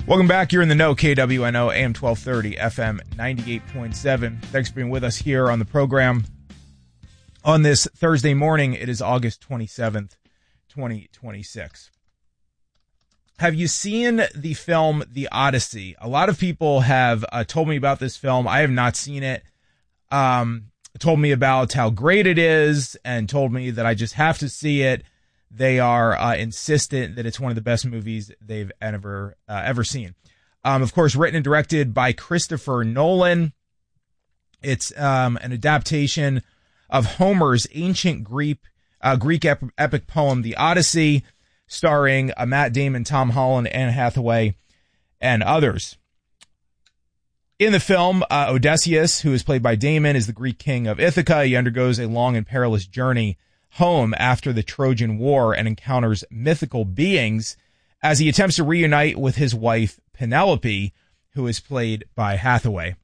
Welcome back. You're in the know, KWNO, AM 1230, FM 98.7. Thanks for being with us here on the program. On this Thursday morning, it is August 27th, 2026. Have you seen the film The Odyssey? A lot of people have told me about this film. I have not seen it. Told me about how great it is and told me that I just have to see it. They are insistent that it's one of the best movies they've ever seen. Of course, written and directed by Christopher Nolan. It's an adaptation of Homer's ancient Greek epic poem, The Odyssey, starring Matt Damon, Tom Holland, Anne Hathaway, and others. In the film, Odysseus, who is played by Damon, is the Greek king of Ithaca. He undergoes a long and perilous journey home after the Trojan War and encounters mythical beings as he attempts to reunite with his wife Penelope, who is played by Hathaway.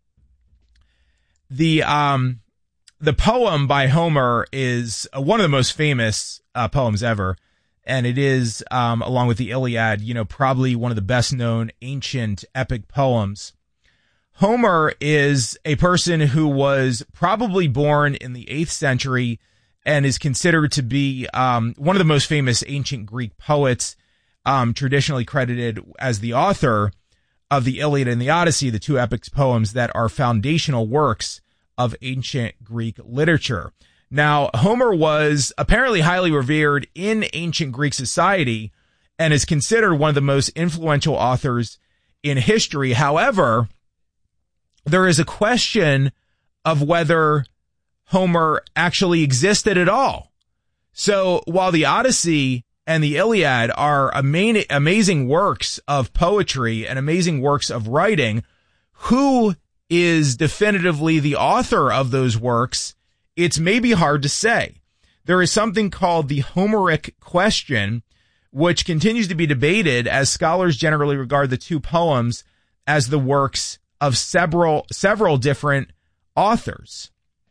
The poem by Homer is one of the most famous poems ever, and it is, along with the Iliad, probably one of the best known ancient epic poems. Homer is a person who was probably born in the 8th century and is considered to be one of the most famous ancient Greek poets, traditionally credited as the author of the Iliad and the Odyssey, the two epic poems that are foundational works of ancient Greek literature. Now, Homer was apparently highly revered in ancient Greek society and is considered one of the most influential authors in history. However, there is a question of whether Homer actually existed at all. So while the Odyssey and the Iliad are amazing works of poetry and amazing works of writing, who is definitively the author of those works, it's maybe hard to say. There is something called the Homeric question, which continues to be debated as scholars generally regard the two poems as the works of several different authors.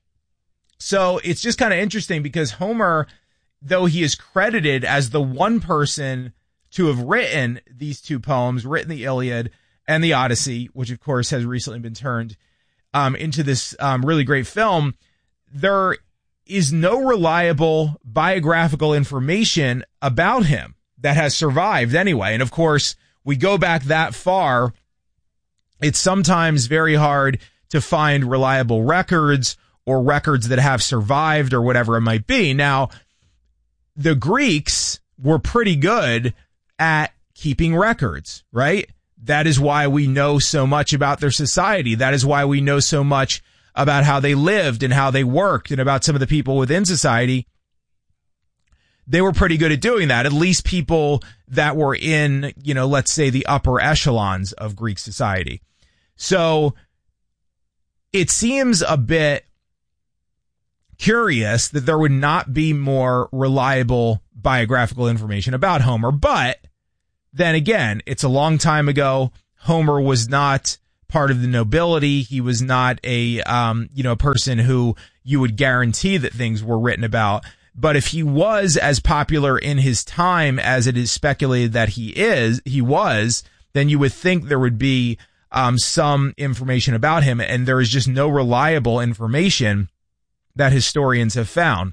So it's just kind of interesting because Homer, though he is credited as the one person to have written these two poems, written the Iliad and the Odyssey, which of course has recently been turned into this really great film, there is no reliable biographical information about him that has survived anyway. And of course, we go back that far, it's sometimes very hard to find reliable records or records that have survived or whatever it might be. Now, the Greeks were pretty good at keeping records, right? That is why we know so much about their society. That is why we know so much about how they lived and how they worked and about some of the people within society. They were pretty good at doing that, at least people that were in, let's say the upper echelons of Greek society. So it seems a bit curious that there would not be more reliable biographical information about Homer. But then again, it's a long time ago. Homer was not part of the nobility. He was not a person who you would guarantee that things were written about. But if he was as popular in his time as it is speculated that he was, then you would think there would be some information about him. And there is just no reliable information that historians have found.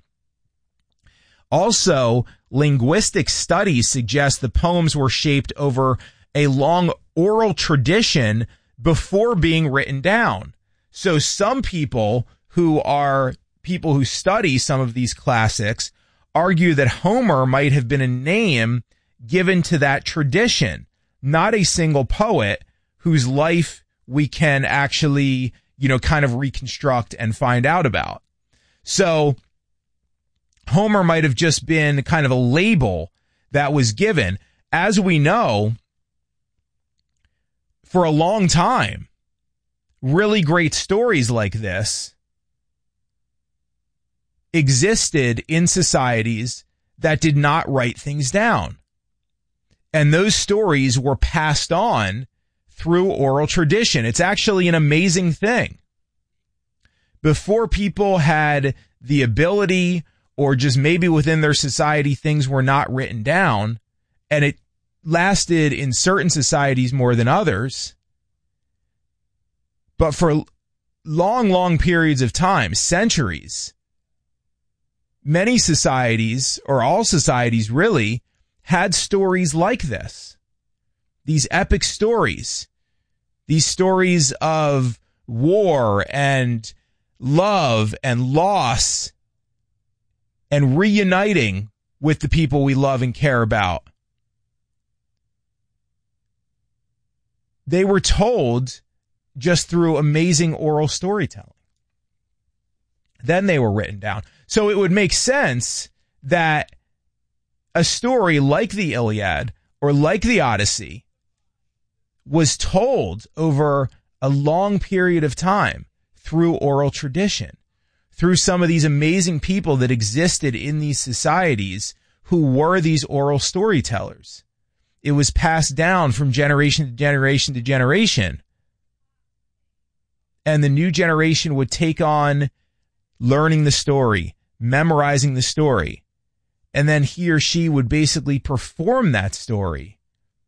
Also, linguistic studies suggest the poems were shaped over a long oral tradition before being written down. So some people who study some of these classics argue that Homer might have been a name given to that tradition, not a single poet whose life we can actually, kind of reconstruct and find out about. So Homer might have just been kind of a label that was given. As we know, for a long time, really great stories like this existed in societies that did not write things down. And those stories were passed on through oral tradition. It's actually an amazing thing. Before people had the ability, or just maybe within their society, things were not written down, and it lasted in certain societies more than others. But for long, long periods of time, centuries, many societies, or all societies really, had stories like this. These epic stories. These stories of war and love and loss and reuniting with the people we love and care about. They were told just through amazing oral storytelling. Then they were written down. So it would make sense that a story like the Iliad or like the Odyssey was told over a long period of time through oral tradition, through some of these amazing people that existed in these societies who were these oral storytellers. It was passed down from generation to generation to generation. And the new generation would take on learning the story, memorizing the story, and then he or she would basically perform that story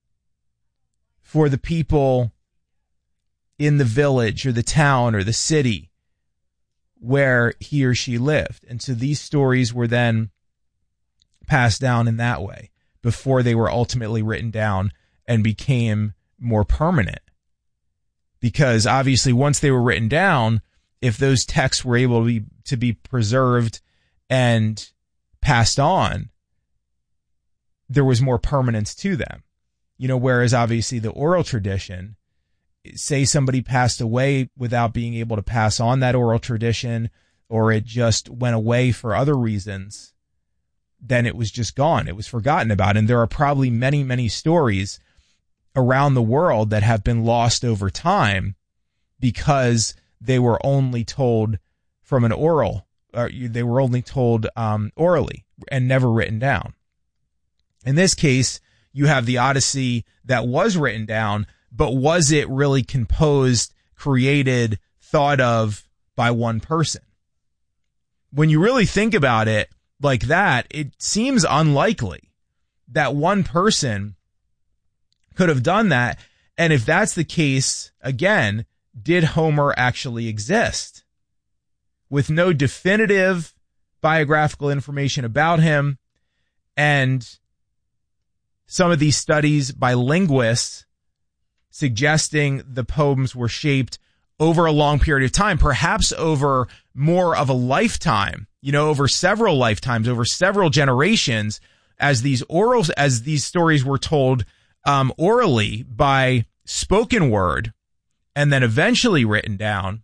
for the people in the village or the town or the city where he or she lived. And so these stories were then passed down in that way before they were ultimately written down and became more permanent. Because obviously once they were written down, if those texts were able to be preserved and passed on, there was more permanence to them. Whereas obviously the oral tradition, say somebody passed away without being able to pass on that oral tradition, or it just went away for other reasons, then it was just gone. It was forgotten about. And there are probably many, many stories around the world that have been lost over time because they were only told from an oral, or they were only told orally and never written down. In this case, you have the Odyssey that was written down, but was it really composed, created, thought of by one person? When you really think about it like that, it seems unlikely that one person could have done that. And if that's the case, again, did Homer actually exist? With no definitive biographical information about him, and some of these studies by linguists suggesting the poems were shaped over a long period of time, perhaps over more of a lifetime, over several lifetimes, over several generations, as these stories were told orally by spoken word and then eventually written down.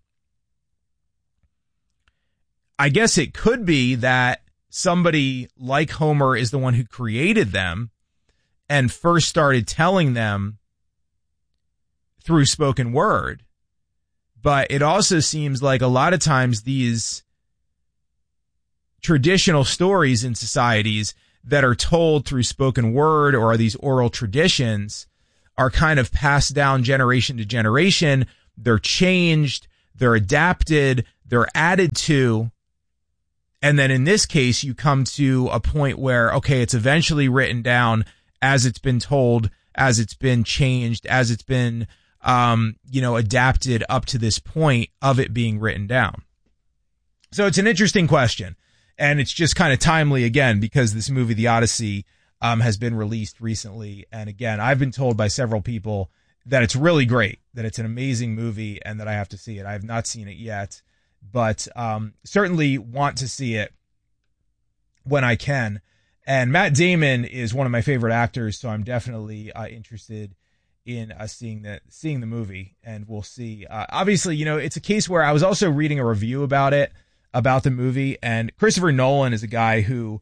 I guess it could be that somebody like Homer is the one who created them and first started telling them through spoken word. But it also seems like a lot of times these traditional stories in societies that are told through spoken word or these oral traditions are kind of passed down generation to generation. They're changed, they're adapted, they're added to. And then in this case, you come to a point where, okay, it's eventually written down as it's been told, as it's been changed, as it's been, adapted up to this point of it being written down. So it's an interesting question. And it's just kind of timely, again, because this movie, The Odyssey, has been released recently. And again, I've been told by several people that it's really great, that it's an amazing movie, and that I have to see it. I have not seen it yet, but certainly want to see it when I can. And Matt Damon is one of my favorite actors, so I'm definitely interested in seeing the movie, and we'll see. Obviously, it's a case where I was also reading a review about the movie, and Christopher Nolan is a guy who,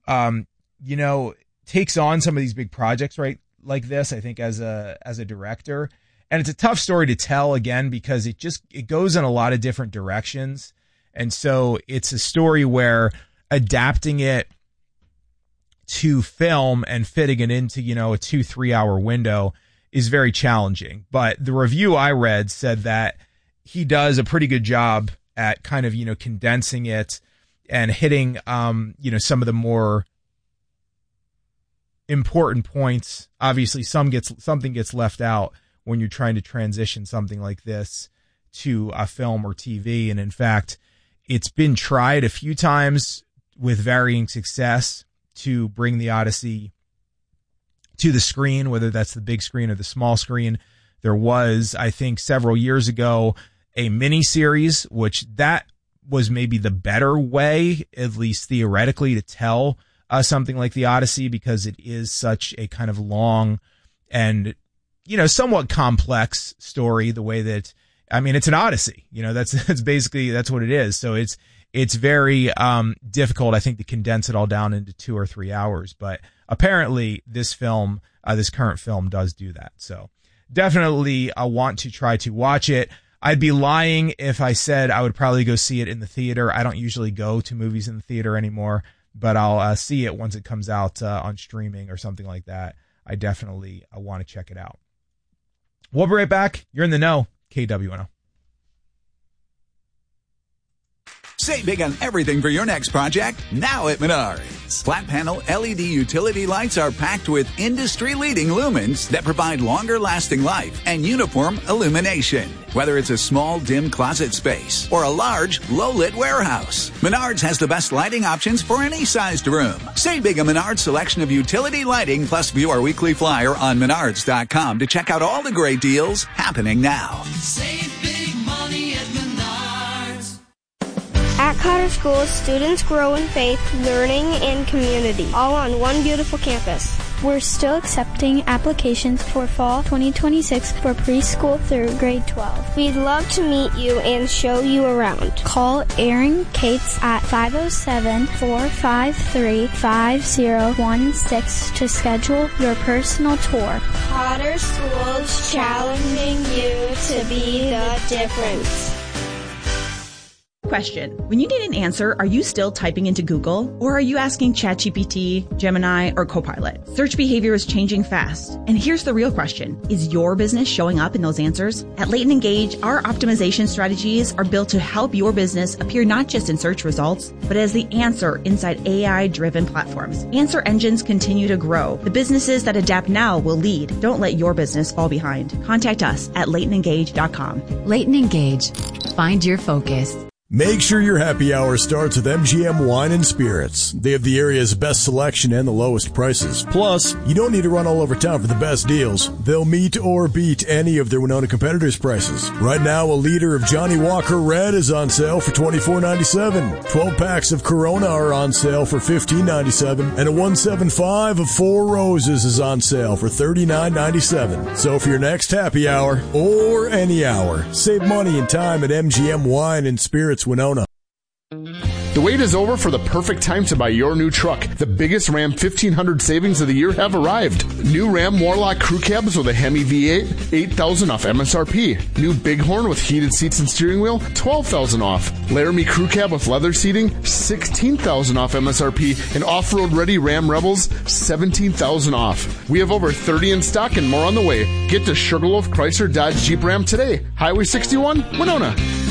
takes on some of these big projects, right, like this, I think, as a director. And it's a tough story to tell, again, because it goes in a lot of different directions. And so it's a story where adapting it to film and fitting it into, a 2-3 hour window is very challenging. But the review I read said that he does a pretty good job at kind of, condensing it and hitting, some of the more important points. Obviously, something gets left out when you're trying to transition something like this to a film or TV. And in fact, it's been tried a few times with varying success to bring the Odyssey to the screen, whether that's the big screen or the small screen. There was, I think, several years ago, a miniseries, which that was maybe the better way, at least theoretically, to tell something like the Odyssey, because it is such a kind of long and, somewhat complex story. The way that, it's an Odyssey. That's basically what it is. So it's very difficult, I think, to condense it all down into 2 or 3 hours. But apparently, this current film, does do that. So definitely, I want to try to watch it. I'd be lying if I said I would probably go see it in the theater. I don't usually go to movies in the theater anymore, but I'll see it once it comes out on streaming or something like that. I definitely want to check it out. We'll be right back. You're in the know. KWNO. Save big on everything for your next project now at Menards. Flat panel LED utility lights are packed with industry-leading lumens that provide longer-lasting life and uniform illumination. Whether it's a small, dim closet space or a large, low-lit warehouse, Menards has the best lighting options for any sized room. Save big on Menards' selection of utility lighting, plus view our weekly flyer on Menards.com to check out all the great deals happening now. Save big money at Menards. At Cotter School, students grow in faith, learning, and community, all on one beautiful campus. We're still accepting applications for fall 2026 for preschool through grade 12. We'd love to meet you and show you around. Call Erin Cates at 507-453-5016 to schedule your personal tour. Cotter School's challenging you to be the difference. Question. When you need an answer, are you still typing into Google? Or are you asking ChatGPT, Gemini, or Copilot? Search behavior is changing fast. And here's the real question. Is your business showing up in those answers? At Leighton Engage, our optimization strategies are built to help your business appear not just in search results, but as the answer inside AI-driven platforms. Answer engines continue to grow. The businesses that adapt now will lead. Don't let your business fall behind. Contact us at LeightonEngage.com. Leighton Engage. Find your focus. Make sure your happy hour starts with MGM Wine and Spirits. They have the area's best selection and the lowest prices. Plus, you don't need to run all over town for the best deals. They'll meet or beat any of their Winona competitors' prices. Right now, a liter of Johnny Walker Red is on sale for $24.97. 12 packs of Corona are on sale for $15.97. And a 175 of Four Roses is on sale for $39.97. So for your next happy hour, or any hour, save money and time at MGM Wine and Spirits Winona. The wait is over for the perfect time to buy your new truck. The biggest Ram 1500 savings of the year have arrived. New Ram Warlock crew cabs with a Hemi V8, $8,000 off MSRP. New Bighorn with heated seats and steering wheel, $12,000 off. Laramie crew cab with leather seating, $16,000 off MSRP. And off-road ready Ram Rebels, $17,000 off. We have over 30 in stock and more on the way. Get to Sugarloaf Chrysler Dodge Jeep Ram today. Highway 61, Winona.